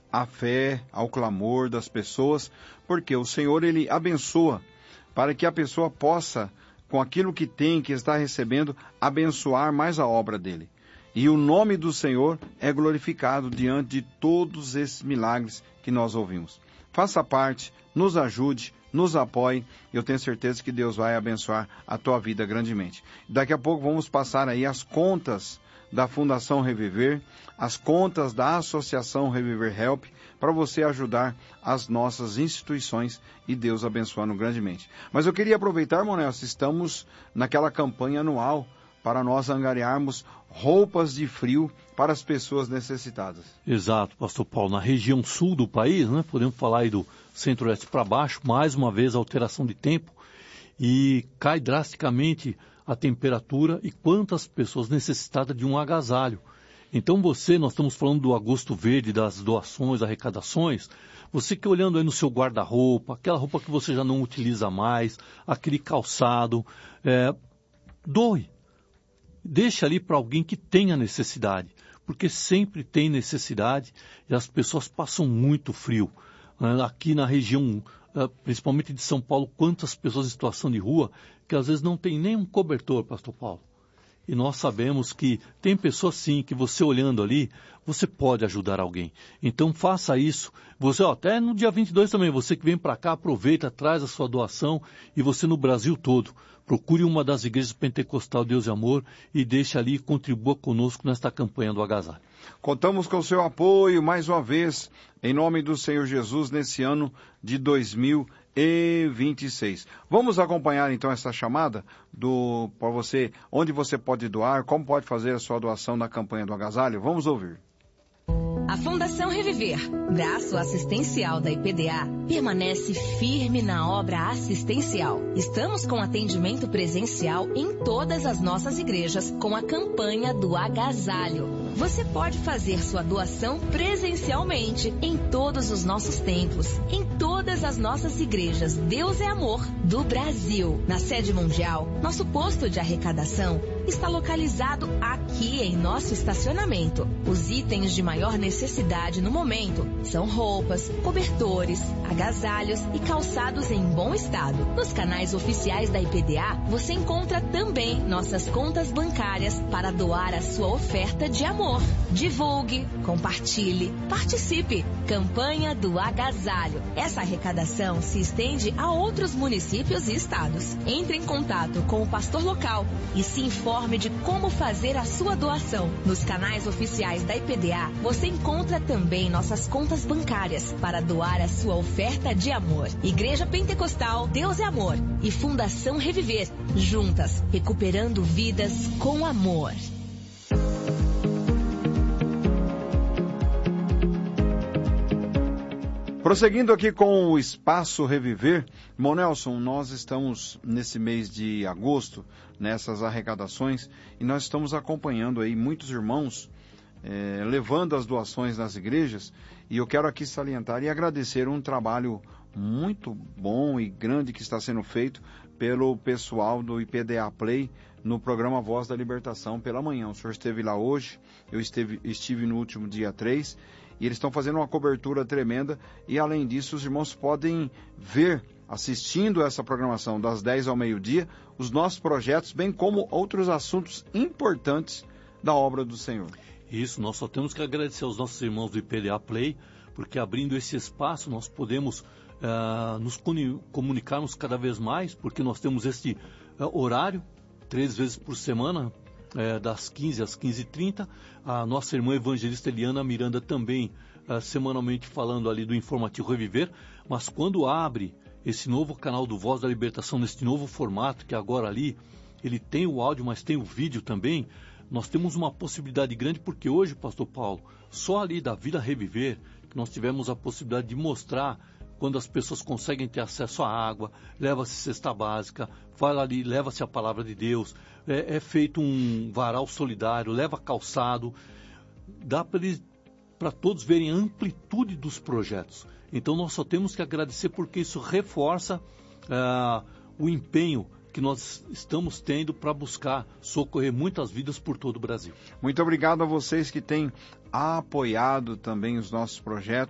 à fé, ao clamor das pessoas, porque o Senhor, Ele abençoa, para que a pessoa possa, com aquilo que tem, que está recebendo, abençoar mais a obra dele. E o nome do Senhor é glorificado diante de todos esses milagres que nós ouvimos. Faça parte, nos ajude, nos apoie. Eu tenho certeza que Deus vai abençoar a tua vida grandemente. Daqui a pouco vamos passar aí as contas da Fundação Reviver, as contas da Associação Reviver Help, para você ajudar as nossas instituições e Deus abençoando grandemente. Mas eu queria aproveitar, irmão Nelson, estamos naquela campanha anual para nós angariarmos roupas de frio para as pessoas necessitadas. Exato, pastor Paulo. Na região sul do país, né, podemos falar aí do centro-oeste para baixo, mais uma vez alteração de tempo, e cai drasticamente a temperatura e quantas pessoas necessitadas de um agasalho. Então nós estamos falando do agosto verde, das doações, arrecadações, você que olhando aí no seu guarda-roupa, aquela roupa que você já não utiliza mais, aquele calçado, doe. Deixa ali para alguém que tenha necessidade, porque sempre tem necessidade e as pessoas passam muito frio. Aqui na região, principalmente de São Paulo, quantas pessoas em situação de rua que às vezes não tem nem um cobertor, pastor Paulo. E nós sabemos que tem pessoas sim, que você olhando ali, você pode ajudar alguém. Então faça isso. Você, até no dia 22 também, você que vem para cá, aproveita, traz a sua doação, e você no Brasil todo. Procure uma das igrejas pentecostal Deus e Amor e deixe ali e contribua conosco nesta campanha do agasalho. Contamos com o seu apoio mais uma vez, em nome do Senhor Jesus, nesse ano de 2026. Vamos acompanhar então essa chamada para você, onde você pode doar, como pode fazer a sua doação na campanha do agasalho. Vamos ouvir. A Fundação Reviver, braço assistencial da IPDA, permanece firme na obra assistencial. Estamos com atendimento presencial em todas as nossas igrejas com a campanha do agasalho. Você pode fazer sua doação presencialmente em todos os nossos templos, em todas as nossas igrejas Deus é Amor do Brasil. Na sede mundial, nosso posto de arrecadação está localizado aqui em nosso estacionamento. Os itens de maior necessidade no momento são roupas, cobertores, agasalhos e calçados em bom estado. Nos canais oficiais da IPDA, você encontra também nossas contas bancárias para doar a sua oferta de amor. Divulgue, compartilhe, participe. Campanha do agasalho. Essa arrecadação se estende a outros municípios e estados. Entre em contato com o pastor local e se informe de como fazer a sua doação. Nos canais oficiais da IPDA, você encontra também nossas contas bancárias para doar a sua oferta de amor. Igreja Pentecostal Deus é Amor e Fundação Reviver, juntas, recuperando vidas com amor. Prosseguindo aqui com o Espaço Reviver, irmão Nelson, nós estamos nesse mês de agosto, nessas arrecadações, e nós estamos acompanhando aí muitos irmãos levando as doações nas igrejas, e eu quero aqui salientar e agradecer um trabalho muito bom e grande que está sendo feito pelo pessoal do IPDA Play no programa Voz da Libertação pela manhã. O senhor esteve lá hoje, eu estive no último dia 3, e eles estão fazendo uma cobertura tremenda, e além disso os irmãos podem ver, assistindo essa programação das 10 ao meio-dia, os nossos projetos, bem como outros assuntos importantes da obra do Senhor. Isso, nós só temos que agradecer aos nossos irmãos do IPDA Play, porque abrindo esse espaço nós podemos nos comunicarmos cada vez mais, porque nós temos este horário, 3 vezes por semana, das 15 às 15h30, a nossa irmã evangelista Eliana Miranda também semanalmente falando ali do Informativo Reviver, mas quando abre esse novo canal do Voz da Libertação, nesse novo formato, que agora ali, ele tem o áudio, mas tem o vídeo também, nós temos uma possibilidade grande, porque hoje, pastor Paulo, só ali da Vila Reviver, que nós tivemos a possibilidade de mostrar quando as pessoas conseguem ter acesso à água, leva-se cesta básica, vai ali, leva-se a palavra de Deus, é feito um varal solidário, leva calçado, dá para todos verem a amplitude dos projetos. Então nós só temos que agradecer, porque isso reforça o empenho que nós estamos tendo para buscar socorrer muitas vidas por todo o Brasil. Muito obrigado a vocês que têm apoiado também os nossos projetos.